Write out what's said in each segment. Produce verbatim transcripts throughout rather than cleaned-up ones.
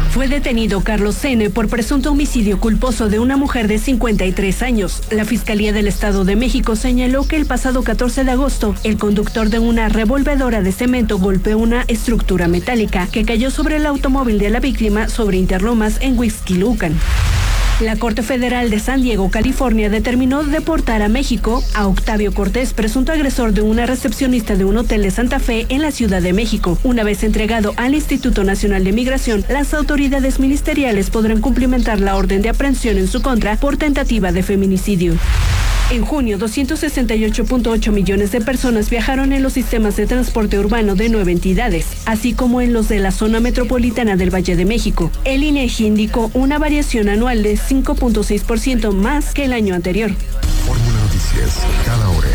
Fue detenido Carlos N. por presunto homicidio culposo de una mujer de cincuenta y tres años. La Fiscalía del Estado de México señaló que el pasado catorce de agosto, el conductor de una revolvedora de cemento golpeó una estructura metálica que cayó sobre el automóvil de la víctima sobre Interlomas en Huixquilucan. La Corte Federal de San Diego, California, determinó deportar a México a Octavio Cortés, presunto agresor de una recepcionista de un hotel de Santa Fe en la Ciudad de México. Una vez entregado al Instituto Nacional de Migración, las autoridades ministeriales podrán cumplimentar la orden de aprehensión en su contra por tentativa de feminicidio. En junio, doscientos sesenta y ocho punto ocho millones de personas viajaron en los sistemas de transporte urbano de nueve entidades, así como en los de la zona metropolitana del Valle de México. El INEGI indicó una variación anual de cinco punto seis por ciento más que el año anterior. Fórmula Noticias, cada hora.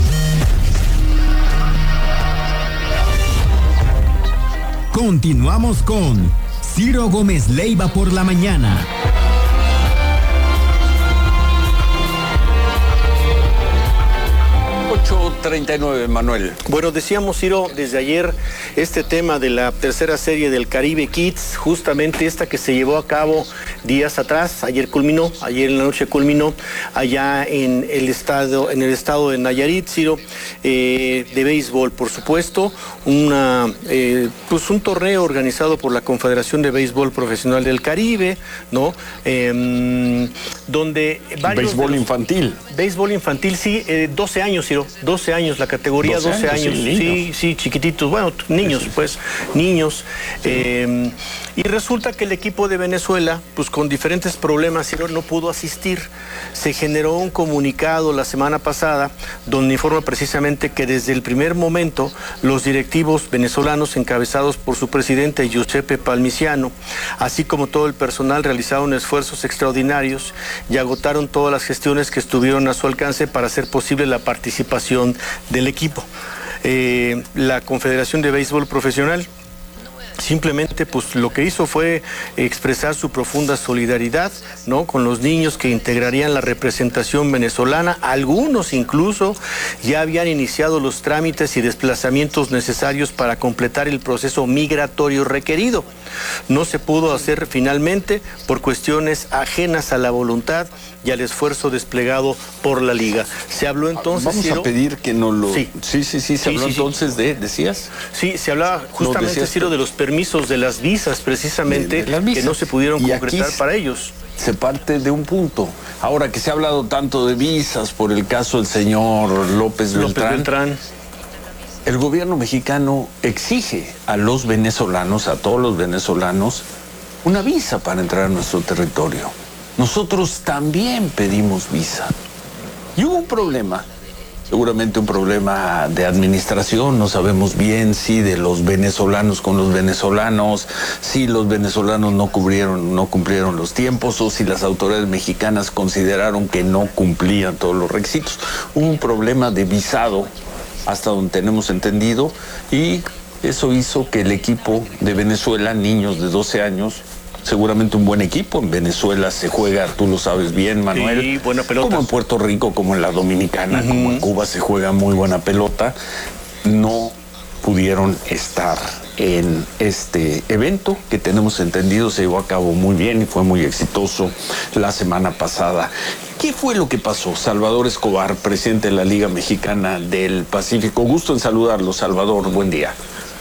Continuamos con Ciro Gómez Leiva por la mañana. ocho treinta y nueve, Manuel. Bueno, decíamos, Ciro, desde ayer este tema de la tercera serie del Caribe Kids, justamente esta que se llevó a cabo días atrás, ayer culminó, ayer en la noche culminó, allá en el estado, en el estado de Nayarit, Ciro, eh, de béisbol, por supuesto, una, eh, pues un torneo organizado por la Confederación de Béisbol Profesional del Caribe, ¿no? Eh, donde varios béisbol los, infantil. Béisbol infantil, sí, eh, doce años, Ciro. doce años, la categoría doce, doce años, años. Sí, sí, chiquititos, bueno, niños, pues, niños. Eh, y resulta que el equipo de Venezuela, pues con diferentes problemas, no pudo asistir. Se generó un comunicado la semana pasada donde informa precisamente que desde el primer momento los directivos venezolanos encabezados por su presidente Giuseppe Palmiciano, así como todo el personal, realizaron esfuerzos extraordinarios y agotaron todas las gestiones que estuvieron a su alcance para hacer posible la participación del equipo. Eh, la Confederación de Béisbol Profesional simplemente pues lo que hizo fue expresar su profunda solidaridad, ¿no?, con los niños que integrarían la representación venezolana. Algunos incluso ya habían iniciado los trámites y desplazamientos necesarios para completar el proceso migratorio requerido. No se pudo hacer finalmente por cuestiones ajenas a la voluntad y al esfuerzo desplegado por la Liga. Se habló entonces... Vamos Ciro, a pedir que no lo... Sí, sí, sí, sí se sí, habló sí, entonces sí. de... ¿Decías? Sí, se hablaba justamente, Ciro, no, de los permisos de las visas, precisamente, de, de las visas, que no se pudieron y concretar para ellos. Se parte de un punto. Ahora que se ha hablado tanto de visas por el caso del señor López Beltrán, López Beltrán, el gobierno mexicano exige a los venezolanos, a todos los venezolanos, una visa para entrar a nuestro territorio. Nosotros también pedimos visa. Y hubo un problema, seguramente un problema de administración, no sabemos bien si de los venezolanos con los venezolanos, si los venezolanos no cubrieron, no cumplieron los tiempos o si las autoridades mexicanas consideraron que no cumplían todos los requisitos. Hubo un problema de visado, hasta donde tenemos entendido, y eso hizo que el equipo de Venezuela, niños de doce años, seguramente un buen equipo. En Venezuela se juega, tú lo sabes bien, Manuel, sí, buena pelota. Como en Puerto Rico, como en la Dominicana, uh-huh. como en Cuba se juega muy buena pelota. No pudieron estar en este evento que tenemos entendido se llevó a cabo muy bien y fue muy exitoso la semana pasada. ¿Qué fue lo que pasó? Salvador Escobar, presidente de la Liga Mexicana del Pacífico. Gusto en saludarlo, Salvador. Buen día.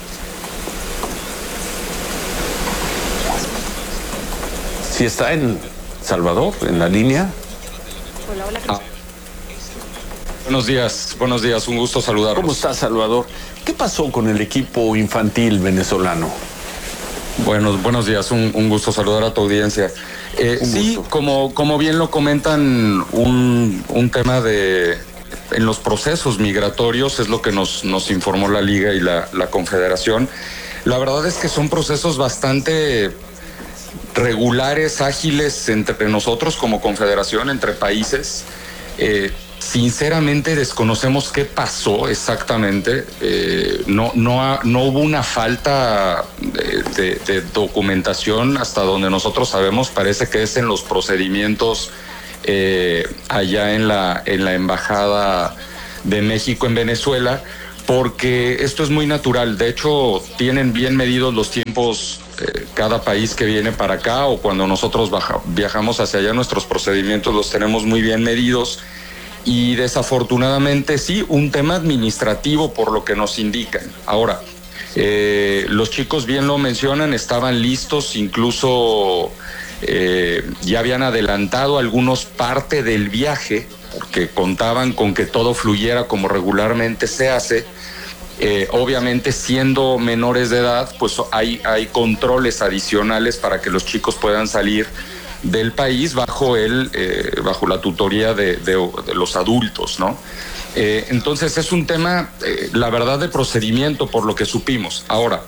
¿Sí está en Salvador, en la línea? Hola, hola. Ah. Buenos días, buenos días, un gusto saludarlos. ¿Cómo está, Salvador? ¿Qué pasó con el equipo infantil venezolano? Buenos, buenos días, un, un gusto saludar a tu audiencia. Eh, sí, como, como bien lo comentan, un, un tema de... en los procesos migratorios es lo que nos, nos informó la Liga y la, la Confederación. La verdad es que son procesos bastante regulares, ágiles entre nosotros como Confederación, entre países. Eh, sinceramente desconocemos qué pasó exactamente. Eh, no, no, ha, no hubo una falta de, de, de documentación hasta donde nosotros sabemos. Parece que es en los procedimientos eh, allá en la, en la Embajada de México en Venezuela, porque esto es muy natural. De hecho, tienen bien medidos los tiempos eh, cada país que viene para acá, o cuando nosotros baja, viajamos hacia allá, nuestros procedimientos los tenemos muy bien medidos. Y desafortunadamente sí, un tema administrativo por lo que nos indican. Ahora, eh, los chicos bien lo mencionan, estaban listos, incluso eh, ya habían adelantado algunos parte del viaje, porque contaban con que todo fluyera como regularmente se hace. Eh, obviamente, siendo menores de edad, pues hay, hay controles adicionales para que los chicos puedan salir del país bajo el eh, bajo la tutoría de, de, de los adultos, ¿no? Eh, entonces es un tema, eh, la verdad, de procedimiento por lo que supimos. Ahora,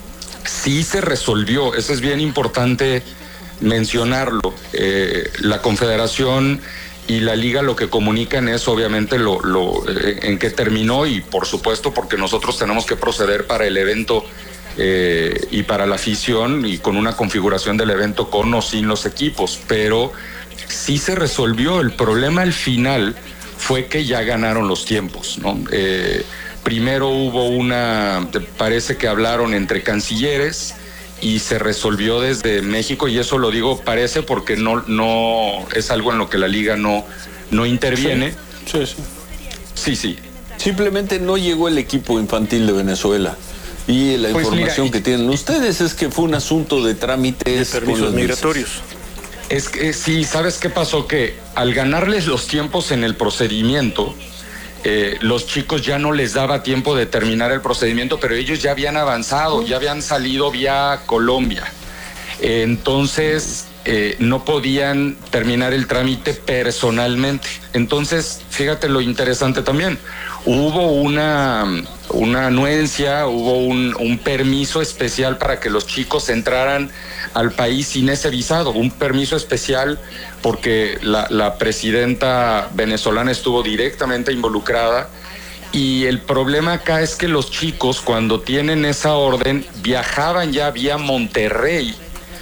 sí se resolvió, eso es bien importante mencionarlo. Eh, la Confederación y la Liga lo que comunican es obviamente lo, lo eh, en qué terminó, y por supuesto porque nosotros tenemos que proceder para el evento Eh, y para la afición, y con una configuración del evento con o sin los equipos, pero sí se resolvió. El problema al final fue que ya ganaron los tiempos, ¿no? Eh, primero hubo una, parece que hablaron entre cancilleres y se resolvió desde México, y eso lo digo parece porque no, no es algo en lo que la liga no, no interviene. Sí, sí, sí. Sí, sí. Simplemente no llegó el equipo infantil de Venezuela. Y la pues información mira, que tienen ustedes es que fue un asunto de trámites, de permisos migratorios. Es que sí, ¿sabes qué pasó? Que al ganarles los tiempos en el procedimiento, eh, los chicos ya no les daba tiempo de terminar el procedimiento, pero ellos ya habían avanzado, ya habían salido vía Colombia. Eh, entonces, eh, no podían terminar el trámite personalmente. Entonces, fíjate lo interesante también. Hubo una, una anuencia, hubo un, un permiso especial para que los chicos entraran al país sin ese visado, un permiso especial porque la, la presidenta venezolana estuvo directamente involucrada, y el problema acá es que los chicos, cuando tienen esa orden, viajaban ya vía Monterrey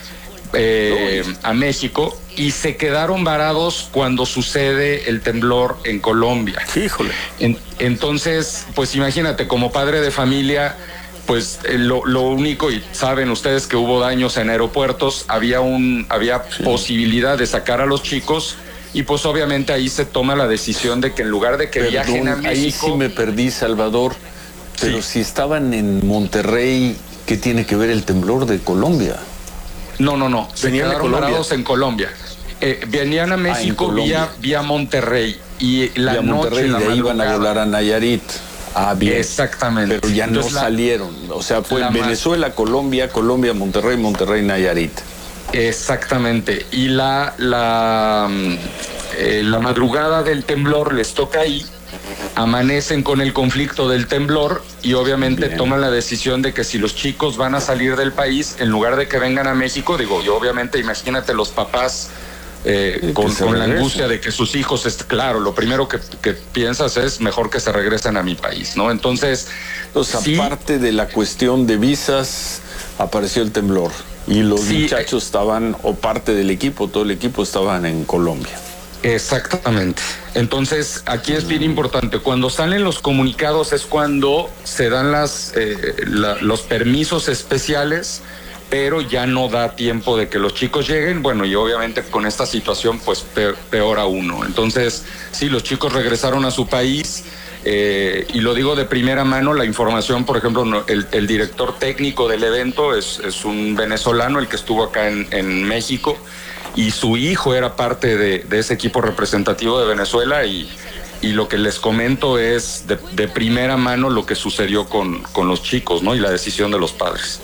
eh, a México, y se quedaron varados cuando sucede el temblor en Colombia. Híjole. En, entonces, pues imagínate, como padre de familia, pues eh, lo, lo único, y saben ustedes que hubo daños en aeropuertos, había un había sí. posibilidad de sacar a los chicos, y pues obviamente ahí se toma la decisión de que en lugar de que Perdón, viajen a México... Ahí sí me perdí, Salvador, pero sí. si estaban en Monterrey, ¿qué tiene que ver el temblor de Colombia? No, no, no, se venían quedaron parados en Colombia. Eh, venían a México ah, vía, vía Monterrey, y la vía noche, Monterrey, la de ahí iban a volar a Nayarit. Ah, bien. Exactamente. Pero ya Entonces, no la, salieron, o sea, fue Venezuela, más... Colombia, Colombia, Monterrey, Monterrey, Nayarit. Exactamente, y la, la, eh, la madrugada del temblor les toca ahí, amanecen con el conflicto del temblor, y obviamente Bien. toman la decisión de que si los chicos van a salir del país, en lugar de que vengan a México, digo, y obviamente imagínate los papás eh, con, con la angustia de que sus hijos, est- claro, lo primero que, que piensas es mejor que se regresen a mi país, ¿no? Entonces, Entonces sí, aparte de la cuestión de visas, apareció el temblor, y los sí, muchachos eh, estaban, o parte del equipo, todo el equipo estaban en Colombia. Exactamente. Entonces, aquí es bien importante. Cuando salen los comunicados es cuando se dan las eh, la, los permisos especiales, pero ya no da tiempo de que los chicos lleguen. Bueno, y obviamente con esta situación, pues peor, peor aún, ¿no? Entonces, sí, los chicos regresaron a su país, eh, y lo digo de primera mano, la información, por ejemplo, no, el, el director técnico del evento es, es un venezolano, el que estuvo acá en, en México, y su hijo era parte de, de ese equipo representativo de Venezuela, y, y lo que les comento es de, de primera mano lo que sucedió con, con los chicos, ¿no? Y la decisión de los padres.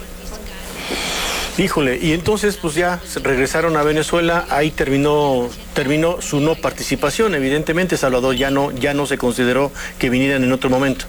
Híjole, y entonces pues ya regresaron a Venezuela, ahí terminó terminó su no participación, evidentemente, Salvador, ya no, ya no se consideró que vinieran en otro momento.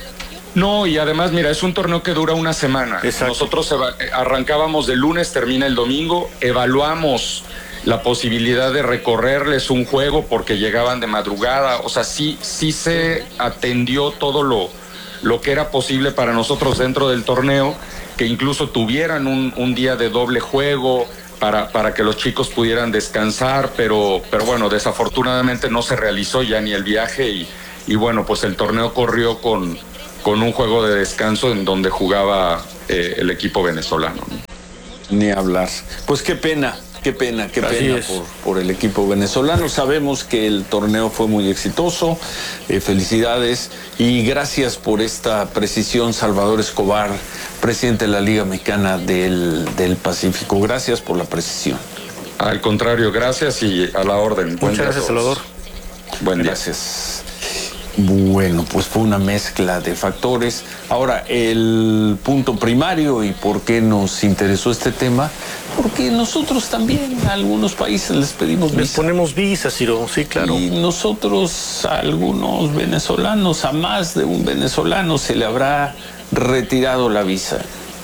No, y además, mira, es un torneo que dura una semana. Exacto. Nosotros eva- arrancábamos de lunes, termina el domingo, evaluamos la posibilidad de recorrerles un juego porque llegaban de madrugada, o sea, sí, sí se atendió todo lo, lo que era posible para nosotros dentro del torneo, que incluso tuvieran un, un día de doble juego para, para que los chicos pudieran descansar, pero, pero bueno, desafortunadamente no se realizó ya ni el viaje, y, y bueno, pues el torneo corrió con, con un juego de descanso en donde jugaba eh, el equipo venezolano. Ni hablar. Pues qué pena, qué pena, qué Así pena es. por, por el equipo venezolano. Sabemos que el torneo fue muy exitoso. Eh, felicidades y gracias por esta precisión, Salvador Escobar, presidente de la Liga Mexicana del, del Pacífico. Gracias por la precisión. Al contrario, gracias y a la orden. Buen Muchas día a gracias, todos. Salvador. Buen día. Gracias. Bueno, pues fue una mezcla de factores. Ahora, el punto primario y por qué nos interesó este tema, porque nosotros también a algunos países les pedimos Les visa. ponemos visa, Ciro, sí, claro. Y nosotros a algunos venezolanos, a más de un venezolano se le habrá retirado la visa.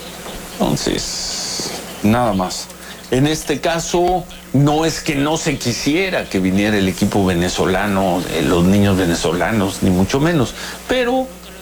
Entonces, nada más. En este caso, no es que no se quisiera que viniera el equipo venezolano, eh, los niños venezolanos, ni mucho menos, pero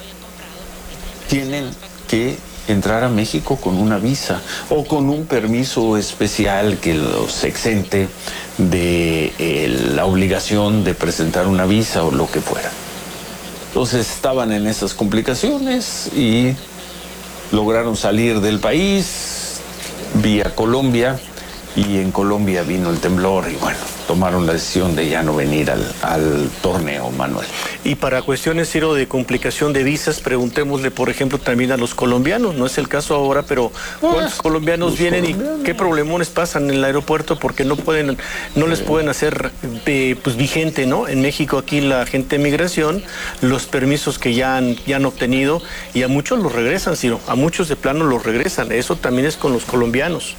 tienen que entrar a México con una visa o con un permiso especial que los exente de eh, la obligación de presentar una visa o lo que fuera. Entonces estaban en esas complicaciones y lograron salir del país vía Colombia. Y en Colombia vino el temblor y bueno, tomaron la decisión de ya no venir al, al torneo, Manuel. Y para cuestiones, Ciro, de complicación de visas, preguntémosle, por ejemplo, también a los colombianos. No es el caso ahora, pero ¿cuántos Ah, colombianos los vienen colombianos. y qué problemones pasan en el aeropuerto porque no pueden, no les pueden hacer eh, pues vigente, ¿no? En México aquí la gente de migración, los permisos que ya han, ya han obtenido y a muchos los regresan, Ciro, a muchos de plano los regresan. Eso también es con los colombianos.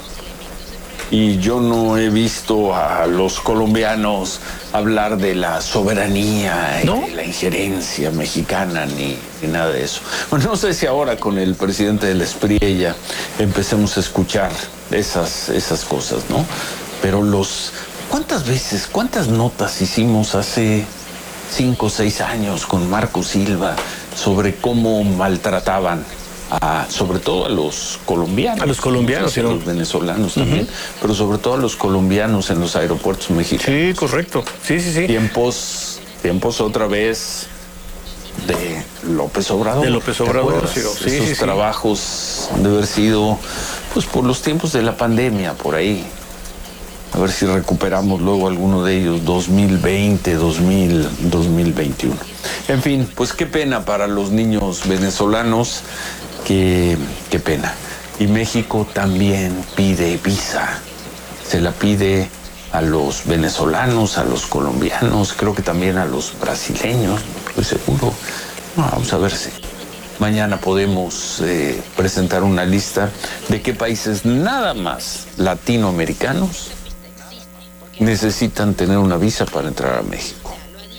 Y yo no he visto a los colombianos hablar de la soberanía y ¿No? de la injerencia mexicana ni, ni nada de eso. Bueno, no sé si ahora con el presidente del Espriella ya empecemos a escuchar esas, esas cosas, ¿no? Pero los... ¿Cuántas veces, cuántas notas hicimos hace cinco o seis años con Marco Silva sobre cómo maltrataban a, sobre todo a los colombianos? A los colombianos, no sé si a ¿no? los venezolanos también, pero sobre todo a los colombianos en los aeropuertos mexicanos. Sí, correcto. Sí, sí, sí. Tiempos, tiempos otra vez de López Obrador. De López ¿te Obrador, acuerdas? sí, sí, Esos sí, sí. trabajos de haber sido, pues por los tiempos de la pandemia, por ahí. A ver si recuperamos luego alguno de ellos, dos mil veinte, dos mil, dos mil veintiuno. En fin, pues qué pena para los niños venezolanos, qué, qué pena. Y México también pide visa, se la pide a los venezolanos, a los colombianos, creo que también a los brasileños, no estoy seguro. No, vamos a ver si mañana podemos eh, presentar una lista de qué países nada más latinoamericanos necesitan tener una visa para entrar a México.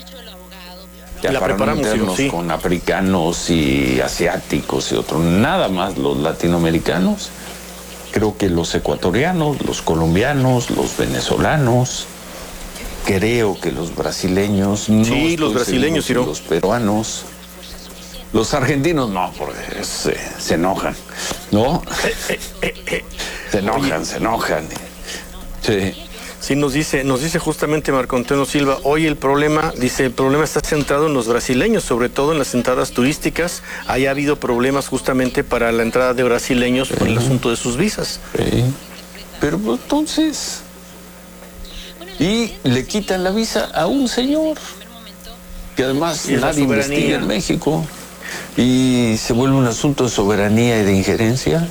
Ya La para no preparamos, meternos sí. con africanos y asiáticos y otros, nada más los latinoamericanos. Creo que los ecuatorianos, los colombianos, los venezolanos, creo que los brasileños, no Sí, estoy los brasileños, seguro Ciro. si los peruanos, los argentinos no, porque se, se enojan, ¿no? Se enojan, se enojan. Sí. Sí, nos dice, nos dice justamente Marco Antonio Silva, hoy el problema, dice, el problema está centrado en los brasileños, sobre todo en las entradas turísticas. Haya habido problemas justamente para la entrada de brasileños por el asunto de sus visas. Sí. Pero pues, entonces... Y le quitan la visa a un señor que además Y es la nadie soberanía. investiga en México y se vuelve un asunto de soberanía y de injerencia.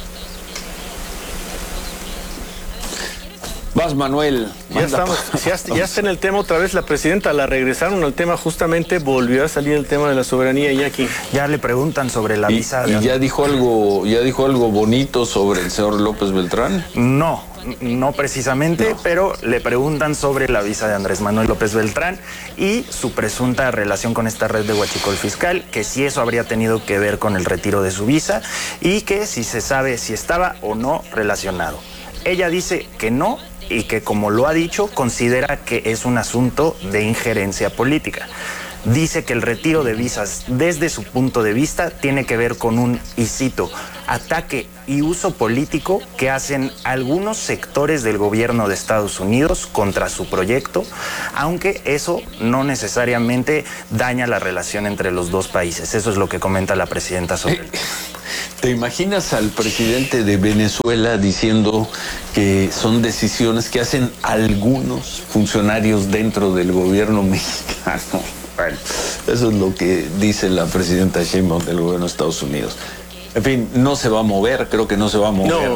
Vas, Manuel. Ya manda estamos, pa- ya, está- ya está en el tema otra vez la presidenta, la regresaron al tema justamente, volvió a salir el tema de la soberanía y aquí. Ya le preguntan sobre la Y, visa y de... ya dijo algo, ya dijo algo bonito sobre el señor López Beltrán. No, no precisamente, No. pero le preguntan sobre la visa de Andrés Manuel López Beltrán y su presunta relación con esta red de huachicol fiscal, que si eso habría tenido que ver con el retiro de su visa y que si se sabe si estaba o no relacionado. Ella dice que no y que, como lo ha dicho, considera que es un asunto de injerencia política. dice que el retiro de visas, desde su punto de vista, tiene que ver con un, y cito, ataque y uso político que hacen algunos sectores del gobierno de Estados Unidos contra su proyecto, aunque eso no necesariamente daña la relación entre los dos países. Eso es lo que comenta la presidenta sobre el tema. ¿Te imaginas al presidente de Venezuela diciendo que son decisiones que hacen algunos funcionarios dentro del gobierno mexicano? Bueno, eso es lo que dice la presidenta Sheinbaum del gobierno de Estados Unidos. En fin, no se va a mover, creo que no se va a mover. No.